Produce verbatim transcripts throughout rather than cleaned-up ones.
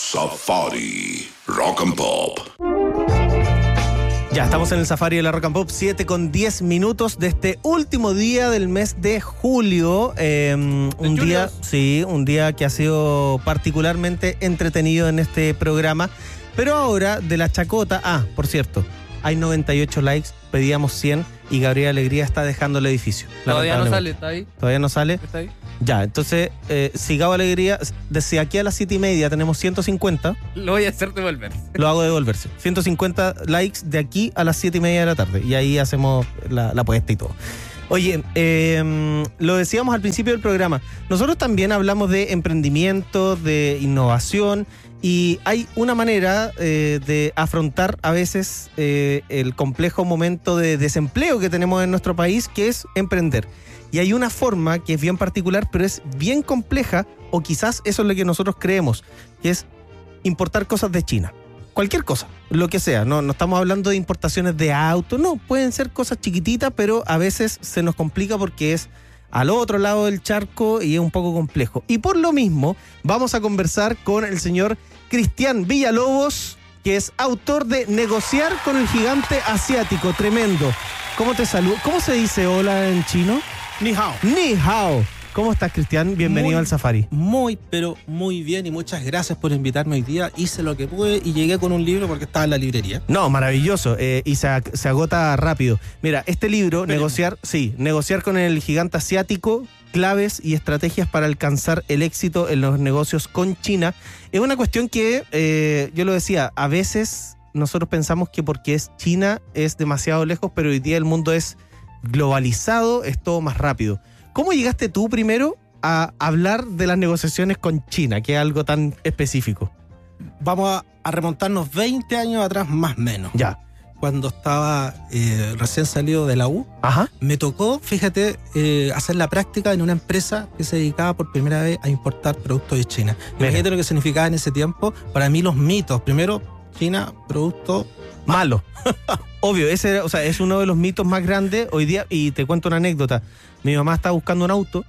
Safari Rock and Pop. Ya estamos en el Safari de la Rock and Pop, siete con diez minutos de este último día del mes de julio. Eh, un día, sí, un día que ha sido particularmente entretenido en este programa. Pero ahora, de la chacota, ah, por cierto, hay noventa y ocho likes, pedíamos cien y Gabriel Alegría está dejando el edificio. Todavía no sale, ¿está ahí? Todavía no sale. ¿Está ahí? Ya, entonces, eh, si Gabo Alegría, desde aquí a las siete y media tenemos ciento cincuenta. Lo voy a hacer devolverse. Lo hago devolverse. ciento cincuenta likes de aquí a las siete y media de la tarde. Y ahí hacemos la, la apuesta y todo. Oye, eh, lo decíamos al principio del programa. Nosotros también hablamos de emprendimiento, de innovación. Y hay una manera eh, de afrontar a veces eh, el complejo momento de desempleo que tenemos en nuestro país, que es emprender. Y hay una forma que es bien particular, pero es bien compleja, o quizás eso es lo que nosotros creemos, que es importar cosas de China. Cualquier cosa, lo que sea. No, no estamos hablando de importaciones de autos, no, pueden ser cosas chiquititas, pero a veces se nos complica porque es al otro lado del charco y es un poco complejo. Y por lo mismo, vamos a conversar con el señor Cristian Villalobos, que es autor de Negociar con el Gigante Asiático. Tremendo. ¿Cómo te saludo? ¿Cómo se dice hola en chino? Ni hao. Ni hao. ¿Cómo estás, Cristian? Bienvenido muy, al Safari. Muy, pero muy bien y muchas gracias por invitarme hoy día. Hice lo que pude y llegué con un libro porque estaba en la librería. No, maravilloso. Eh, y se, se agota rápido. Mira, este libro, Esperemos. negociar, sí, negociar con el gigante asiático, claves y estrategias para alcanzar el éxito en los negocios con China, es una cuestión que, eh, yo lo decía, a veces nosotros pensamos que porque es China es demasiado lejos, pero hoy día el mundo es globalizado, es todo más rápido. ¿Cómo llegaste tú primero a hablar de las negociaciones con China, que es algo tan específico? Vamos a, a remontarnos veinte años atrás, más o menos. Ya. Cuando estaba eh, recién salido de la U, Ajá. me tocó, fíjate, eh, hacer la práctica en una empresa que se dedicaba por primera vez a importar productos de China. Imagínate lo que significaba en ese tiempo. Para mí los mitos, primero, China, producto malo. Obvio, ese, o sea, es uno de los mitos más grandes hoy día. Y te cuento una anécdota. Mi mamá estaba buscando un auto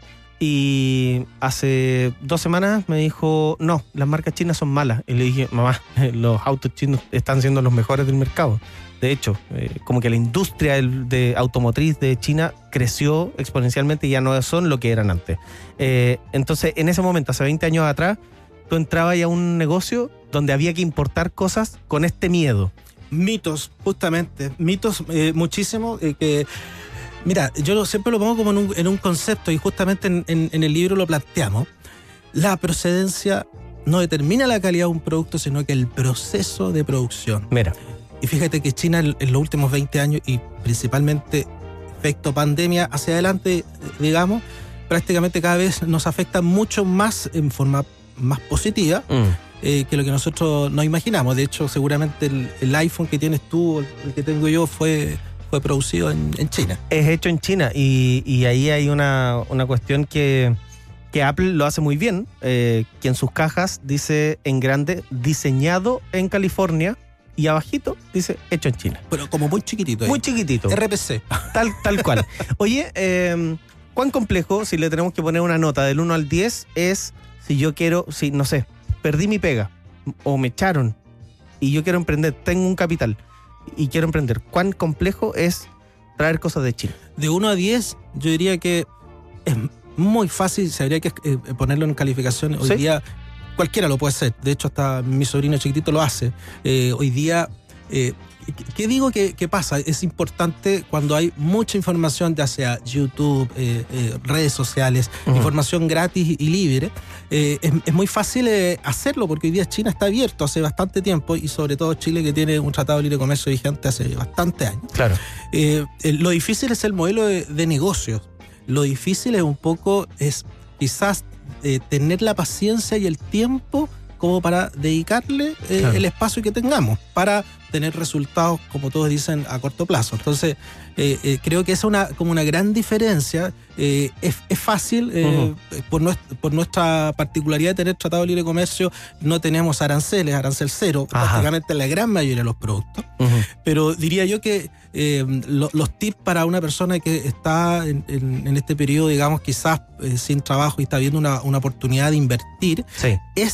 y hace dos semanas me dijo, no, las marcas chinas son malas. Y le dije, mamá, los autos chinos están siendo los mejores del mercado. De hecho, eh, como que la industria del, de automotriz de China creció exponencialmente y ya no son lo que eran antes. Eh, entonces, en ese momento, hace veinte años atrás, tú entrabas ya a un negocio donde había que importar cosas con este miedo. Mitos, justamente, mitos eh, muchísimos eh, que... Mira, yo lo, siempre lo pongo como en un, en un concepto y justamente en, en, en el libro lo planteamos. La procedencia no determina la calidad de un producto, sino que el proceso de producción. Mira. Y fíjate que China en, en los últimos veinte años y principalmente efecto pandemia hacia adelante, digamos, prácticamente cada vez nos afecta mucho más en forma más positiva. Mm. Eh, que lo que nosotros nos imaginamos. De hecho, seguramente el, el iPhone que tienes tú, el que tengo yo, fue, fue producido en, en China. Es hecho en China y, y ahí hay una, una cuestión que, que Apple lo hace muy bien, eh, que en sus cajas dice en grande, diseñado en California, y abajito dice hecho en China. Pero como muy chiquitito. Ahí. Muy chiquitito. R P C. Tal, tal cual. Oye, eh, ¿cuán complejo, si le tenemos que poner una nota del uno al diez, es si yo quiero, si no sé, perdí mi pega o me echaron y yo quiero emprender, tengo un capital y quiero emprender? ¿Cuán complejo es traer cosas de China? De uno a diez, yo diría que es muy fácil, se habría que eh, ponerlo en calificación. Hoy ¿Sí? día cualquiera lo puede hacer, de hecho hasta mi sobrino chiquitito lo hace. Eh, hoy día, eh, ¿qué digo que, que pasa? Es importante cuando hay mucha información, ya sea YouTube, eh, eh, redes sociales, uh-huh. información gratis y libre, eh, es, es muy fácil eh, hacerlo porque hoy día China está abierto hace bastante tiempo y sobre todo Chile, que tiene un tratado de libre comercio vigente hace bastante años. Claro. Eh, eh, lo difícil es el modelo de, de negocios. Lo difícil es un poco, es quizás eh, tener la paciencia y el tiempo como para dedicarle eh, claro. el espacio que tengamos para tener resultados, como todos dicen, a corto plazo. Entonces, eh, eh, creo que esa es una, como una gran diferencia. Eh, es, es fácil, eh, uh-huh. por, nuestra, por nuestra particularidad de tener tratado de libre comercio, no tenemos aranceles, arancel cero, Ajá. prácticamente la gran mayoría de los productos. Uh-huh. Pero diría yo que eh, lo, los tips para una persona que está en, en, en este periodo, digamos, quizás eh, sin trabajo y está viendo una, una oportunidad de invertir, sí. es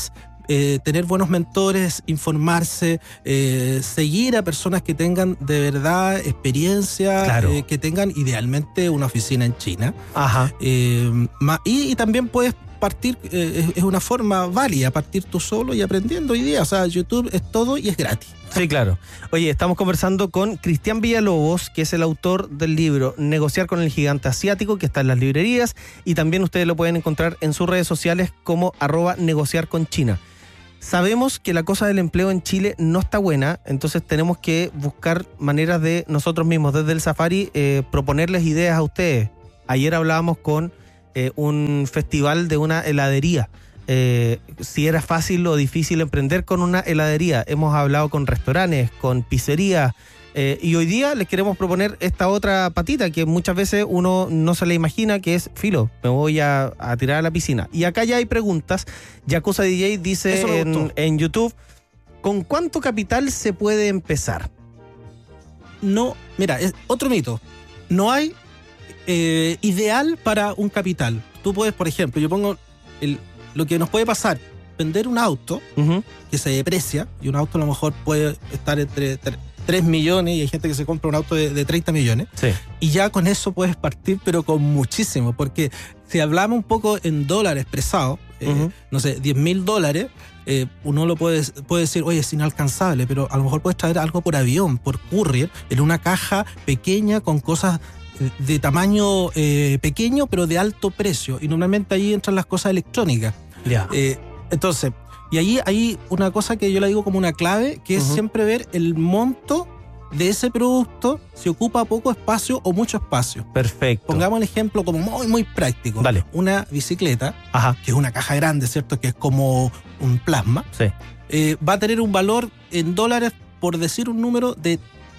eh, tener buenos mentores, informarse, eh, seguir a personas que tengan de verdad experiencia, Claro. eh, que tengan idealmente una oficina en China. Ajá. Eh, ma- y, y también puedes partir, eh, es, es una forma válida, partir tú solo y aprendiendo hoy día. O sea, YouTube es todo y es gratis. Sí, claro. Oye, estamos conversando con Cristian Villalobos, que es el autor del libro Negociar con el Gigante Asiático, que está en las librerías, y también ustedes lo pueden encontrar en sus redes sociales como arroba negociar con China. Sabemos que la cosa del empleo en Chile no está buena, entonces tenemos que buscar maneras de nosotros mismos, desde el Safari, eh, proponerles ideas a ustedes. Ayer hablábamos con eh, un festival de una heladería. Eh, si era fácil o difícil emprender con una heladería. Hemos hablado con restaurantes, con pizzerías, eh, y hoy día les queremos proponer esta otra patita que muchas veces uno no se le imagina, que es filo, me voy a, a tirar a la piscina. Y acá ya hay preguntas. Yakuza D J Eso dice me en, gustó. en YouTube, ¿con cuánto capital se puede empezar? No, mira, es otro mito. No hay eh, ideal para un capital. Tú puedes, por ejemplo, yo pongo el, lo que nos puede pasar, vender un auto Uh-huh. que se deprecia, y un auto a lo mejor puede estar entre tres millones, y hay gente que se compra un auto de, de treinta millones, Sí. y ya con eso puedes partir, pero con muchísimo, porque si hablamos un poco en dólares expresados, eh, Ujú. no sé, diez mil dólares, eh, uno lo puede, puede decir, oye, es inalcanzable, pero a lo mejor puedes traer algo por avión, por courier, en una caja pequeña con cosas eh, de tamaño eh, pequeño, pero de alto precio, y normalmente ahí entran las cosas electrónicas. Ya. Eh, entonces, y ahí hay una cosa que yo la digo como una clave, que es Ujú. siempre ver el monto de ese producto, si ocupa poco espacio o mucho espacio. Perfecto. Pongamos el ejemplo como muy, muy práctico. Dale. Una bicicleta, Ajá. que es una caja grande, ¿cierto? Que es como un plasma, Sí. eh, va a tener un valor en dólares, por decir un número, de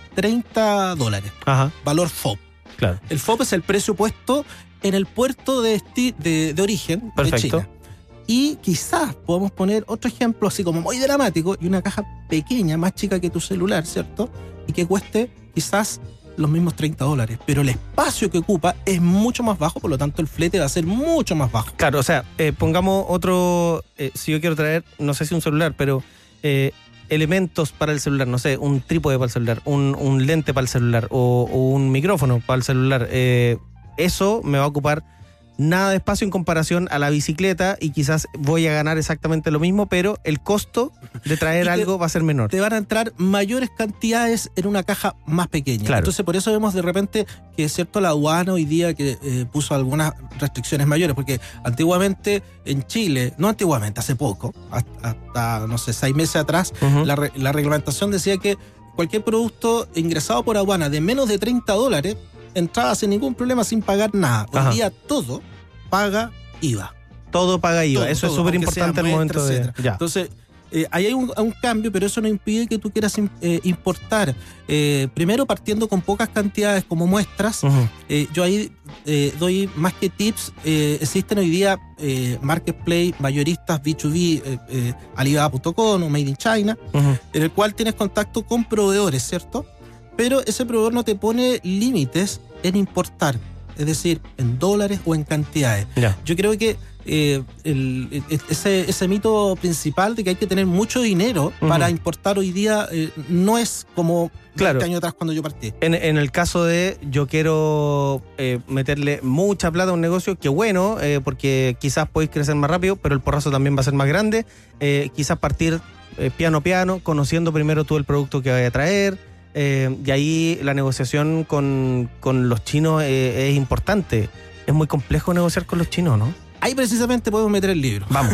treinta dólares. Ajá. Valor F O B. Claro. El F O B es el precio puesto en el puerto de, esti- de, de origen Perfecto. de China. Y quizás podemos poner otro ejemplo así como muy dramático, y una caja pequeña, más chica que tu celular, ¿cierto? Y que cueste quizás los mismos treinta dólares. Pero el espacio que ocupa es mucho más bajo, por lo tanto el flete va a ser mucho más bajo. Claro, o sea, eh, pongamos otro, eh, si yo quiero traer, no sé si un celular, pero eh, elementos para el celular, no sé, un trípode para el celular, un, un lente para el celular o, o un micrófono para el celular, eh, eso me va a ocupar nada de espacio en comparación a la bicicleta y quizás voy a ganar exactamente lo mismo, pero el costo de traer Y te- algo va a ser menor. Te van a entrar mayores cantidades en una caja más pequeña. Claro. Entonces por eso vemos de repente que es cierto la aduana hoy día que eh, puso algunas restricciones mayores, porque antiguamente en Chile, no antiguamente, hace poco, hasta, hasta, no sé, seis meses atrás, Ujú. la, re- la reglamentación decía que cualquier producto ingresado por aduana de menos de treinta dólares entraba sin ningún problema, sin pagar nada. Hoy Ajá. día todo paga I V A. Todo paga I V A, Todo, eso es todo, súper aunque sea importante al muestra, momento de... etcétera. Ya. Entonces, eh, ahí hay un, un cambio, pero eso no impide que tú quieras im- eh, importar. Eh, primero, partiendo con pocas cantidades como muestras. Ujú. Eh, yo ahí eh, doy más que tips. Eh, existen hoy día eh, marketplace, mayoristas B dos B, eh, eh, Alibaba punto com o Made in China, Ujú. en el cual tienes contacto con proveedores, ¿cierto? Pero ese proveedor no te pone límites en importar, es decir, en dólares o en cantidades. Ya. Yo creo que eh, el- el- ese, ese mito principal de que hay que tener mucho dinero Ujú. para importar hoy día eh, no es como Claro. veinte años atrás cuando yo partí. En, en el caso de yo quiero eh, meterle mucha plata a un negocio, que bueno, eh, porque quizás podéis crecer más rápido, pero el porrazo también va a ser más grande. Eh, quizás partir eh, piano a piano, conociendo primero tú el producto que vaya a traer. eh, y ahí la negociación con, con los chinos eh, es importante. Es muy complejo negociar con los chinos, ¿no? Ahí precisamente podemos meter el libro. Vamos.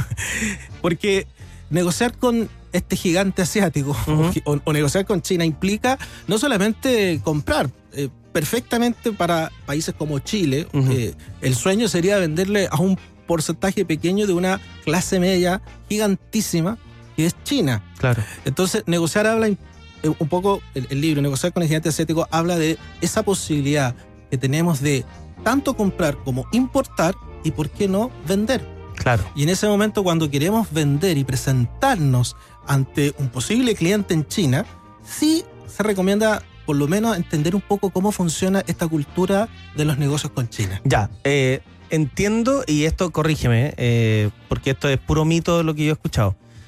Porque negociar con este gigante asiático Ujú. o, o negociar con China implica no solamente comprar. eh, perfectamente para países como Chile, Ujú. eh, el sueño sería venderle a un porcentaje pequeño de una clase media gigantísima que es China. Claro. Entonces, negociar habla eh, un poco, el, el libro, negociar con el gigante asiático, habla de esa posibilidad que tenemos de tanto comprar como importar y, ¿por qué no, vender? Claro. Y en ese momento, cuando queremos vender y presentarnos ante un posible cliente en China, sí se recomienda por lo menos entender un poco cómo funciona esta cultura de los negocios con China. Ya, eh, entiendo, y esto corrígeme, eh, porque esto es puro mito de lo que yo he escuchado.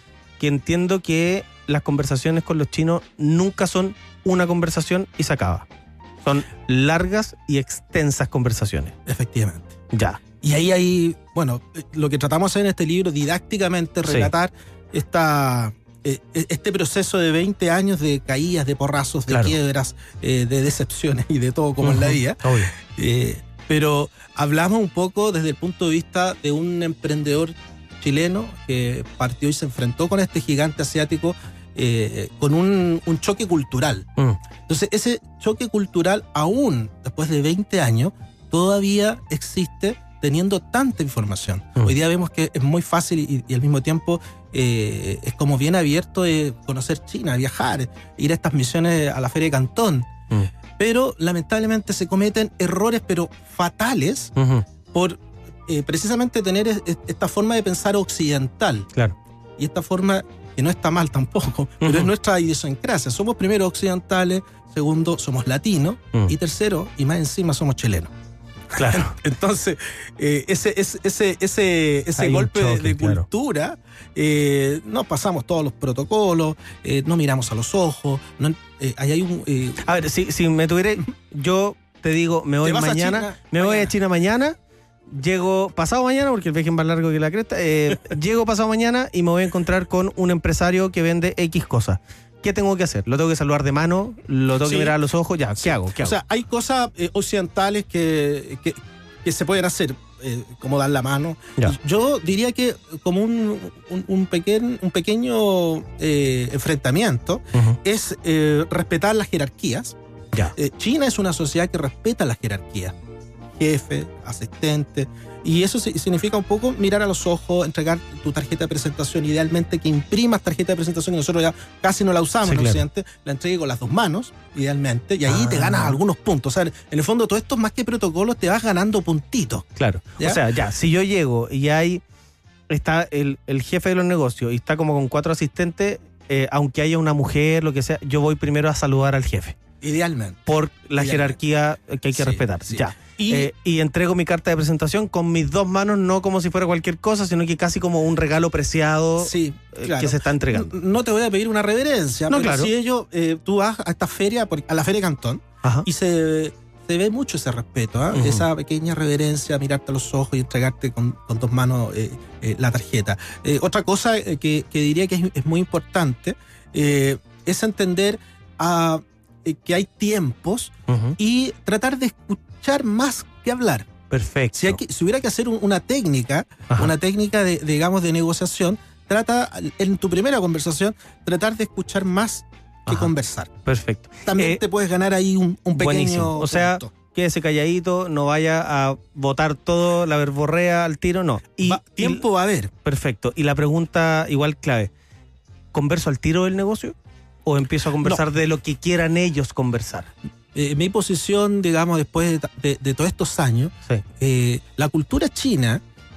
porque entiendo que las conversaciones con los chinos nunca son una conversación y se acaba. Son largas y extensas conversaciones. Efectivamente. Ya. Y ahí hay, bueno, lo que tratamos de hacer en este libro, didácticamente relatar sí. esta, eh, este proceso de veinte años de caídas, de porrazos, de claro. quiebras, eh, de decepciones y de todo como uh-huh. en la vida. Eh, pero hablamos un poco desde el punto de vista de un emprendedor chileno que partió y se enfrentó con este gigante asiático eh, con un, un choque cultural. Uh. Entonces, ese choque cultural, aún después de veinte años, todavía existe teniendo tanta información. Uh. Hoy día vemos que es muy fácil y, y al mismo tiempo eh, es como bien abierto de conocer China, viajar, ir a estas misiones a la Feria de Cantón. Uh. Pero lamentablemente se cometen errores, pero fatales, uh-huh. por eh, precisamente tener es, esta forma de pensar occidental. Claro. Y esta forma que no está mal tampoco, pero uh-huh. es nuestra idiosincrasia. Somos primero occidentales, segundo somos latinos, uh-huh. y tercero, y más encima, somos chilenos. Claro. Entonces, eh, ese, ese, ese, ese, ese golpe choque, de, de cultura, claro. eh, no pasamos todos los protocolos, eh, no miramos a los ojos. No, eh, ahí hay un. Eh, a ver, si, si me tuviera. Yo te digo, me voy mañana. Me mañana. voy a China mañana. Llego pasado mañana, porque el viaje es más largo que la cresta. Eh, llego pasado mañana y me voy a encontrar con un empresario que vende X cosas. ¿Qué tengo que hacer? ¿Lo tengo que saludar de mano? ¿Lo tengo sí. que mirar a los ojos? Ya, sí. ¿qué hago? ¿Qué hago? O sea, hay cosas eh, occidentales que, que, que se pueden hacer, eh, como dar la mano. Ya. Yo diría que como un, un, un, pequeño, un pequeño eh, enfrentamiento uh-huh. es eh, respetar las jerarquías. Ya. Eh, China es una sociedad que respeta las jerarquías. Jefe, asistente, y eso significa un poco mirar a los ojos, entregar tu tarjeta de presentación, idealmente que imprimas tarjeta de presentación, que nosotros ya casi no la usamos sí, en claro. Occidente, la entregue con las dos manos, idealmente, y ahí ah. te ganas algunos puntos. O sea, en el fondo todo esto, más que protocolos, te vas ganando puntitos. Claro, ¿ya? O sea, ya, si yo llego y hay, está el, el jefe de los negocios y está como con cuatro asistentes, eh, aunque haya una mujer, lo que sea, yo voy primero a saludar al jefe. Idealmente. Por la Idealmente. jerarquía que hay que sí, respetar. Sí. Ya. Y, eh, y entrego mi carta de presentación con mis dos manos, no como si fuera cualquier cosa, sino que casi como un regalo preciado sí, claro. que se está entregando. No te voy a pedir una reverencia, no, pero claro. si ellos, eh, tú vas a esta feria, a la Feria de Cantón, Ajá. y se, se ve mucho ese respeto, ¿eh? Uh-huh. Esa pequeña reverencia, mirarte a los ojos y entregarte con, con dos manos eh, eh, la tarjeta. Eh, otra cosa que, que diría que es, es muy importante eh, es entender a... que hay tiempos uh-huh. y tratar de escuchar más que hablar. Perfecto. Si, hay que, si hubiera que hacer un, una técnica, Ajá. una técnica de, digamos, de negociación, trata en tu primera conversación, tratar de escuchar más que Ajá. conversar. Perfecto. También eh, te puedes ganar ahí un, un pequeño buenísimo. O sea, punto. Quédese calladito, no vaya a botar todo la verborrea al tiro, no. Y va, tiempo y, va a haber. Perfecto. Y la pregunta igual clave, ¿converso al tiro del negocio? ¿O empiezo a conversar no. de lo que quieran ellos conversar? Eh, mi posición, digamos, después de, de, de todos estos años, sí. eh, la cultura china,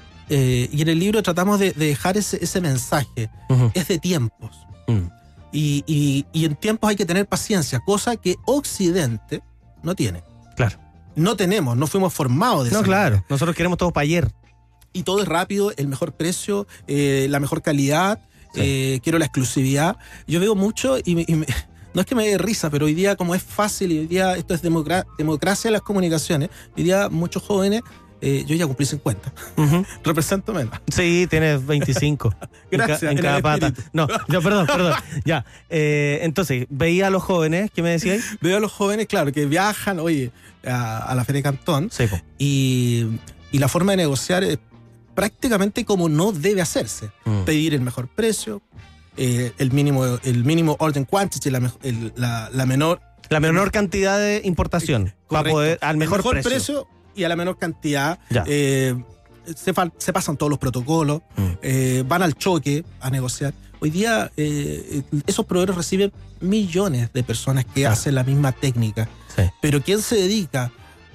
eh, y en el libro tratamos de, de dejar ese, ese mensaje, uh-huh. es de tiempos. Uh-huh. Y, y, y en tiempos hay que tener paciencia, cosa que Occidente no tiene. Claro. No tenemos, no fuimos formados de eso. No, claro. Manera. Nosotros queremos todo para ayer. Y todo es rápido, el mejor precio, eh, la mejor calidad. Sí. Eh, quiero la exclusividad. Yo veo mucho y, me, y me, no es que me dé risa, pero hoy día como es fácil y hoy día esto es democra- democracia de las comunicaciones, hoy día muchos jóvenes, eh, yo ya cumplí cincuenta, uh-huh. represento menos. Sí, tienes veinticinco. Gracias. En, ca- en cada pata. No, yo, perdón, perdón. Ya. Eh, entonces, veía a los jóvenes, ¿qué me decías? Veo a los jóvenes, claro, que viajan, oye, a, a la Feria de Cantón. Sí, po. y, y la forma de negociar es prácticamente como no debe hacerse. Mm. Pedir el mejor precio, eh, el mínimo el mínimo order quantity, la, el, la, la menor... La menor cantidad de importación. Correcto. Para poder, al mejor, el mejor precio. precio. Y a la menor cantidad. Eh, se, se pasan todos los protocolos, mm. eh, van al choque a negociar. Hoy día eh, esos proveedores reciben millones de personas que claro. hacen la misma técnica. Sí. Pero ¿quién se dedica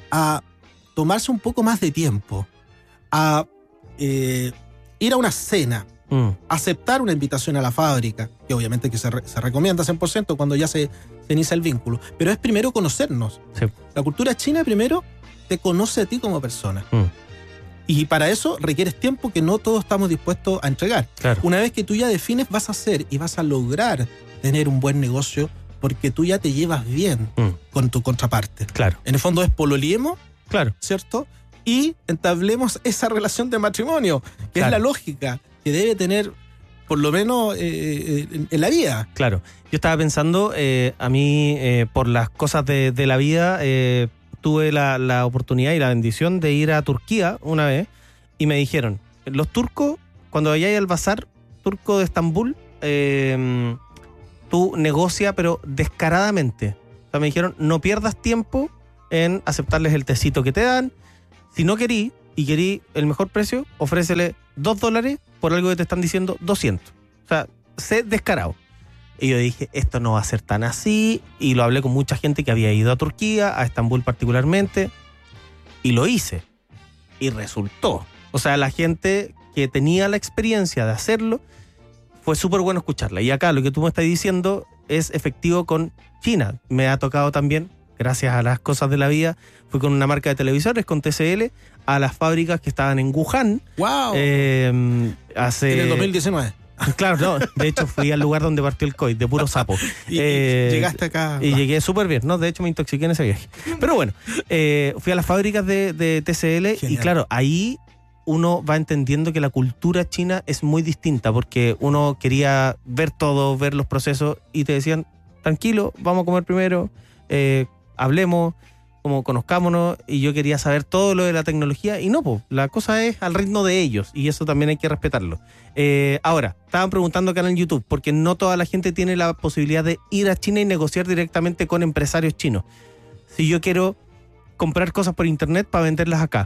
a tomarse un poco más de tiempo, a Eh, ir a una cena, mm. aceptar una invitación a la fábrica, que obviamente que se, re, se recomienda cien por ciento cuando ya se, se inicia el vínculo, pero es primero conocernos. Sí. La cultura china primero te conoce a ti como persona. Mm. Y para eso requieres tiempo que no todos estamos dispuestos a entregar. Claro. Una vez que tú ya defines, vas a hacer y vas a lograr tener un buen negocio porque tú ya te llevas bien Mm. con tu contraparte. Claro, En el fondo es pololiemos, claro. ¿cierto? Y entablemos esa relación de matrimonio, que Claro. es la lógica que debe tener, por lo menos eh, en, en la vida. Claro, yo estaba pensando, eh, a mí, eh, por las cosas de, de la vida, eh, tuve la, la oportunidad y la bendición de ir a Turquía una vez y me dijeron, los turcos, cuando vayáis al bazar turco de Estambul, eh, tú negocia, pero descaradamente. O sea, me dijeron, no pierdas tiempo en aceptarles el tecito que te dan. Si no querí y querí el mejor precio, ofrécele dos dólares por algo que te están diciendo doscientos. O sea, sé descarado. Y yo dije, esto no va a ser tan así. Y lo hablé con mucha gente que había ido a Turquía, a Estambul particularmente. Y lo hice. Y resultó. O sea, la gente que tenía la experiencia de hacerlo, fue súper bueno escucharla. Y acá lo que tú me estás diciendo es efectivo con China. Me ha tocado también, gracias a las cosas de la vida, fui con una marca de televisores, con T C L, a las fábricas que estaban en Wuhan. ¡Wow! Eh, hace... en el dos mil diecinueve. Claro, no. De hecho, fui al lugar donde partió el COVID, de puro sapo. Y, y Eh, llegaste acá. Y Va. llegué súper bien, ¿no? De hecho, me intoxiqué en ese viaje. Pero bueno, eh, fui a las fábricas de, de T C L. Genial. Y claro, ahí uno va entendiendo que la cultura china es muy distinta, porque uno quería ver todo, ver los procesos, y te decían, tranquilo, vamos a comer primero, eh, hablemos, como conozcámonos, y yo quería saber todo lo de la tecnología, y no, pues, la cosa es al ritmo de ellos, y eso también hay que respetarlo. Eh, ahora, estaban preguntando acá en el YouTube, porque no toda la gente tiene la posibilidad de ir a China y negociar directamente con empresarios chinos. Si yo quiero comprar cosas por internet para venderlas acá,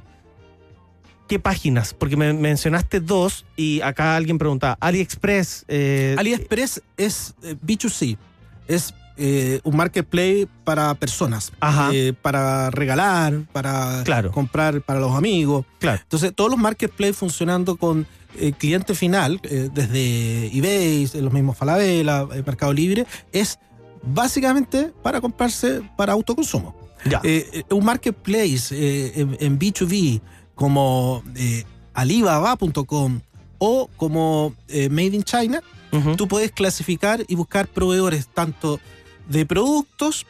¿qué páginas? Porque me mencionaste dos, y acá alguien preguntaba, AliExpress. Eh, AliExpress es eh, B dos C, es eh, un marketplace para personas, Ajá. eh, para regalar, para Claro. comprar para los amigos. Claro. Entonces, todos los marketplaces funcionando con eh, cliente final, eh, desde eBay, los mismos Falabella, eh, Mercado Libre, es básicamente para comprarse para autoconsumo. Ya. Eh, eh, un marketplace eh, en, en B dos B como eh, Alibaba punto com o como eh, Made in China, Ujú. tú puedes clasificar y buscar proveedores tanto de productos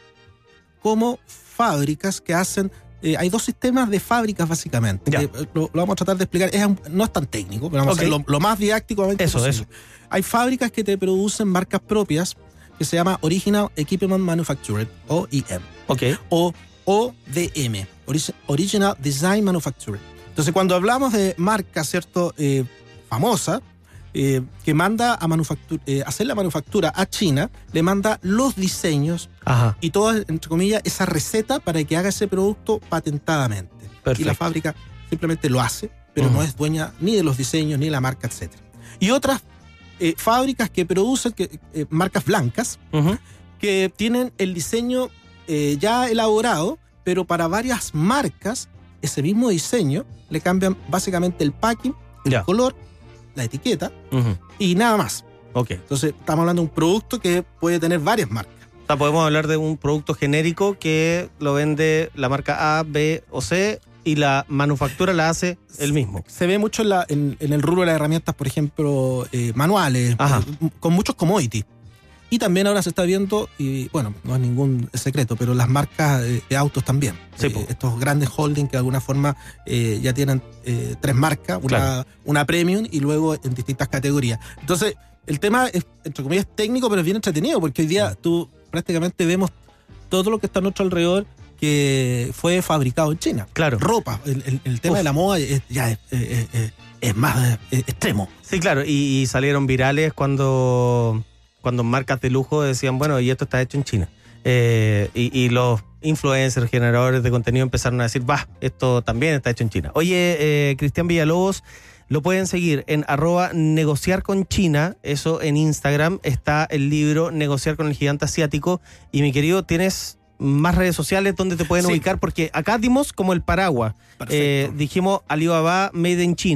como fábricas que hacen. Eh, hay dos sistemas de fábricas básicamente. Ya. Eh, lo, lo vamos a tratar de explicar. Es un- no es tan técnico, pero vamos Ok. a hacer lo, lo más didácticamente Eso, posible. Hay fábricas que te producen marcas propias que se llama Original Equipment Manufacturer, o I M, Ok. o O D M, Origi- Original Design Manufacturer. Entonces, cuando hablamos de marca, ¿cierto? Eh, famosa, eh, que manda a manufactu- eh, hacer la manufactura a China, le manda los diseños Ajá. y toda, entre comillas, esa receta para que haga ese producto patentadamente. Perfecto. Y la fábrica simplemente lo hace, pero Ujú. no es dueña ni de los diseños, ni de la marca, etcétera. Y otras eh, fábricas que producen que, eh, marcas blancas, Ujú. que tienen el diseño eh, ya elaborado, pero para varias marcas, ese mismo diseño, le cambian básicamente el packing, el Ya. color, la etiqueta Ujú. y nada más. Ok. Entonces, estamos hablando de un producto que puede tener varias marcas. O sea, podemos hablar de un producto genérico que lo vende la marca A, B o C, y la manufactura la hace el mismo. Se ve mucho en, la- en- en el rubro de las herramientas, por ejemplo, eh, manuales, Ajá. eh, con muchos commodities. Y también ahora se está viendo, y bueno, no es ningún secreto, pero las marcas eh, de autos también. Sí, Eh, po. estos grandes holdings que de alguna forma eh, ya tienen eh, tres marcas, una, Claro. una premium y luego en distintas categorías. Entonces, el tema es, entre comillas, técnico, pero es bien entretenido, porque hoy día tú prácticamente vemos todo lo que está a nuestro alrededor que fue fabricado en China. Claro. Ropa, el, el- el tema Uf. de la moda es, ya es, es- es- es más eh, extremo. Sí, claro. Y, y salieron virales cuando, cuando marcas de lujo decían, bueno, y esto está hecho en China. Eh, y, y los influencers, generadores de contenido empezaron a decir, bah, esto también está hecho en China. Oye, eh, Cristian Villalobos, lo pueden seguir en arroba negociar con China, eso en Instagram. Está el libro Negociar con el Gigante Asiático. Y mi querido, ¿tienes más redes sociales donde te pueden Sí. ubicar? Porque acá dimos como el paraguas. Perfecto. Eh, dijimos Alibaba Made in China.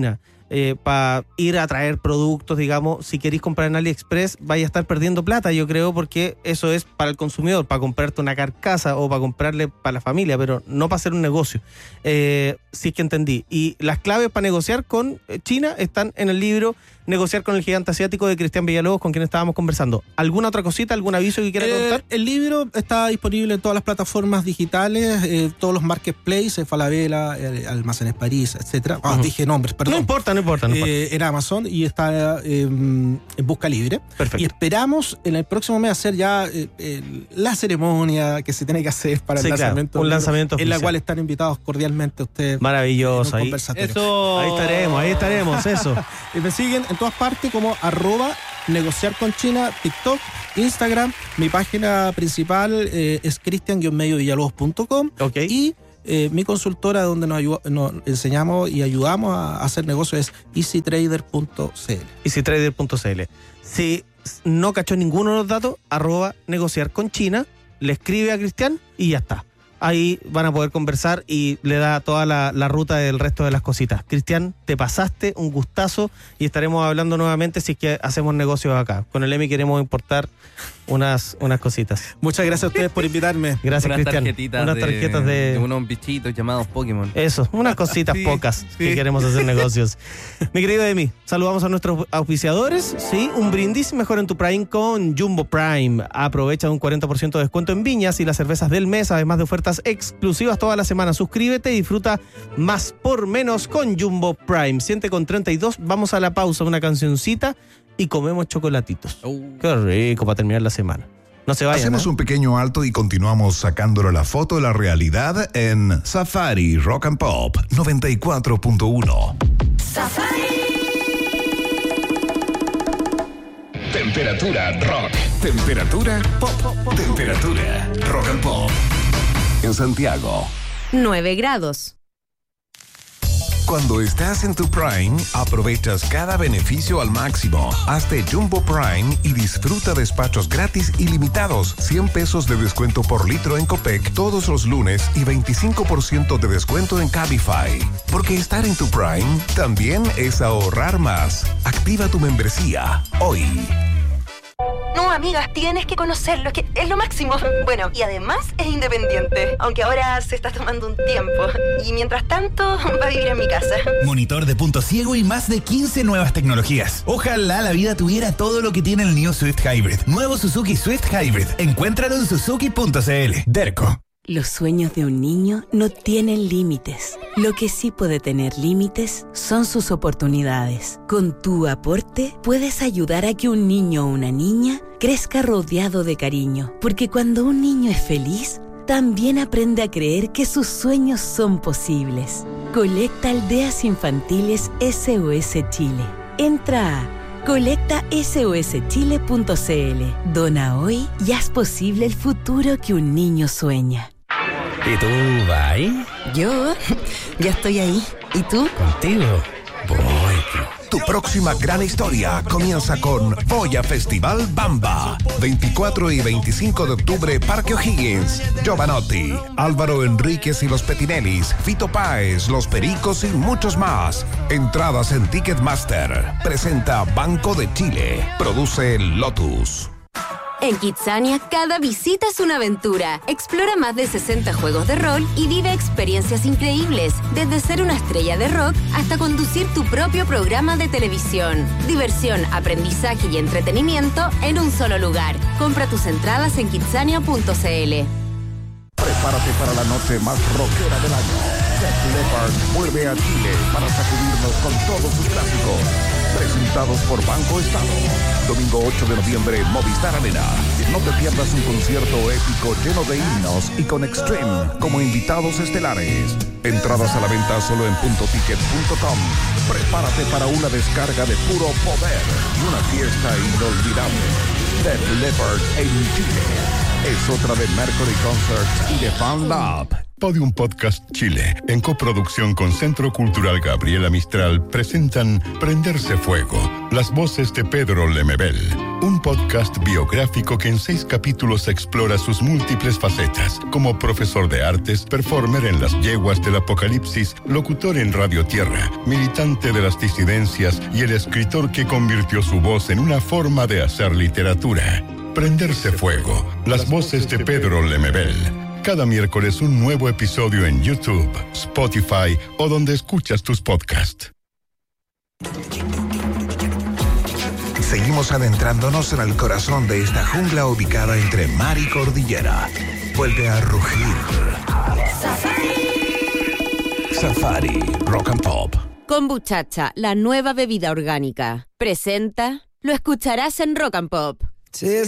eh, para ir a traer productos, digamos, si queréis comprar en AliExpress, vais a estar perdiendo plata, yo creo, porque eso es para el consumidor, para comprarte una carcasa o para comprarle para la familia, pero no para hacer un negocio. Eh, si es que entendí. Y las claves para negociar con China están en el libro Negociar con el gigante asiático de Cristian Villalobos, con quien estábamos conversando. ¿Alguna otra cosita, algún aviso que quiera eh, contar? El libro está disponible en todas las plataformas digitales, eh, todos los marketplaces, Falabella, eh, Almacenes París, etcétera. Ah, uh-huh. Dije nombres, perdón. No importa, no importa. No importa. Eh, en Amazon y está eh, en Busca Libre. Perfecto. Y esperamos en el próximo mes hacer ya eh, eh, la ceremonia que se tiene que hacer para sí, el claro, lanzamiento. un lanzamiento en la oficial. cual están invitados cordialmente ustedes. Maravilloso. Ahí, Eso. ahí estaremos, ahí estaremos, eso. Y me siguen en todas partes como arroba negociar con China, TikTok, Instagram. Mi página principal eh, es cristian guion medio villalobos punto com. Okay. Y eh, mi consultora donde nos, ayuda, nos enseñamos y ayudamos a hacer negocios es easy trader punto c l. easy trader punto c l. Si no cachó ninguno de los datos, arroba negociar con China, le escribe a Cristian y ya está. Ahí van a poder conversar y le da toda la, la ruta del resto de las cositas. Cristian, te pasaste, un gustazo, y estaremos hablando nuevamente si es que hacemos negocios acá. Con el Emi queremos importar unas, unas cositas. Muchas gracias a ustedes por invitarme. Gracias, unas Cristian. Tarjetitas Unas de, tarjetas de... de unos bichitos llamados Pokémon. Eso, unas cositas Sí, pocas sí. que queremos hacer negocios. Mi querido Emi, saludamos a nuestros auspiciadores. Sí, un brindis mejor en tu Prime con Jumbo Prime. Aprovecha un cuarenta por ciento de descuento en viñas y las cervezas del mes, además de ofertas exclusivas toda la semana. Suscríbete y disfruta más por menos con Jumbo Prime. siete con treinta y dos, vamos a la pausa, una cancioncita y comemos chocolatitos. Uh. Qué rico para terminar la semana. No se vayan. Hacemos ¿eh? un pequeño alto y continuamos sacándole la foto de la realidad en Safari Rock and Pop noventa y cuatro punto uno. Temperatura rock. Temperatura pop. Temperatura rock and pop. En Santiago. nueve grados. Cuando estás en tu Prime, aprovechas cada beneficio al máximo. Hazte Jumbo Prime y disfruta despachos gratis ilimitados. cien pesos de descuento por litro en Copec todos los lunes y veinticinco por ciento de descuento en Cabify. Porque estar en tu Prime también es ahorrar más. Activa tu membresía hoy. No, amigas, tienes que conocerlo, es que es lo máximo. Bueno, y además es independiente, aunque ahora se está tomando un tiempo. Y mientras tanto, va a vivir en mi casa. Monitor de punto ciego y más de quince nuevas tecnologías. Ojalá la vida tuviera todo lo que tiene el New Swift Hybrid. Nuevo Suzuki Swift Hybrid. Encuéntralo en suzuki punto c l. Derco. Los sueños de un niño no tienen límites. Lo que sí puede tener límites son sus oportunidades. Con tu aporte puedes ayudar a que un niño o una niña crezca rodeado de cariño. Porque cuando un niño es feliz, también aprende a creer que sus sueños son posibles. Colecta Aldeas Infantiles S O S Chile. Entra a colecta s o s chile punto c l. Dona hoy y haz posible el futuro que un niño sueña. ¿Y tú, vas? Yo ya estoy ahí. ¿Y tú? ¿Contigo? Voy. Tu próxima gran historia comienza con Boya Festival Bamba. veinticuatro y veinticinco de octubre, Parque O'Higgins. Giovanotti, Álvaro Enríquez y los Petinellis, Fito Páez, Los Pericos y muchos más. Entradas en Ticketmaster. Presenta Banco de Chile. Produce Lotus. En Kidzania, cada visita es una aventura. Explora más de sesenta juegos de rol y vive experiencias increíbles, desde ser una estrella de rock hasta conducir tu propio programa de televisión. Diversión, aprendizaje y entretenimiento en un solo lugar. Compra tus entradas en kidzania punto c l. Prepárate para la noche más rockera del año. Def Leppard vuelve a Chile para sacudirnos con todos sus clásicos. Presentados por Banco Estado. Domingo ocho de noviembre, Movistar Arena. No te pierdas un concierto épico lleno de himnos y con Extreme como invitados estelares. Entradas a la venta solo en punto ticket punto com. Prepárate para una descarga de puro poder y una fiesta inolvidable. Def Leppard en Chile. Es otra de Mercury Concerts y de Fan Lab. Podium Podcast Chile, en coproducción con Centro Cultural Gabriela Mistral, presentan Prenderse Fuego, las voces de Pedro Lemebel, un podcast biográfico que en seis capítulos explora sus múltiples facetas, como profesor de artes, performer en las yeguas del apocalipsis, locutor en Radio Tierra, militante de las disidencias y el escritor que convirtió su voz en una forma de hacer literatura. Prenderse Fuego, las voces de Pedro Lemebel. Cada miércoles un nuevo episodio en YouTube, Spotify o donde escuchas tus podcasts. Seguimos adentrándonos en el corazón de esta jungla ubicada entre mar y cordillera. Vuelve a rugir. Safari. Safari, Rock and Pop. Kombuchacha, la nueva bebida orgánica. Presenta, lo escucharás en Rock and Pop.